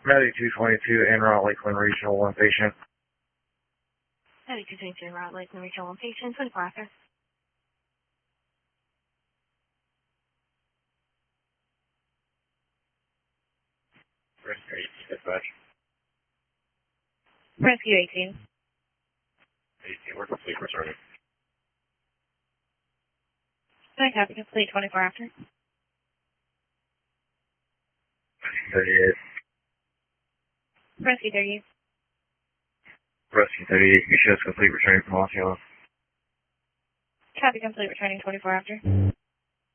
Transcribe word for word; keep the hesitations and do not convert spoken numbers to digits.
Medic two twenty-two, en route Lakeland Regional, one patient. Medic two twenty-two, en route Lakeland Regional, one patient, twenty-four after. Rescue eighteen, dispatch. Rescue eighteen. eighteen, we're complete returning. Medic copy complete, twenty-four after. thirty-eight. Rescue thirty-eight. Rescue thirty-eight, you shows complete returning from Los Angeles. Copy complete, returning twenty-four after.